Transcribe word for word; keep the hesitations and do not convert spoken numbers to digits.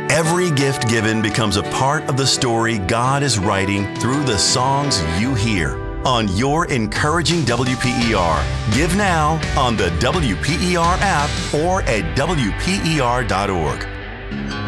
Every gift given becomes a part of the story God is writing through the songs you hear on your encouraging W P E R. Give now on the W P E R app or at W P E R dot org.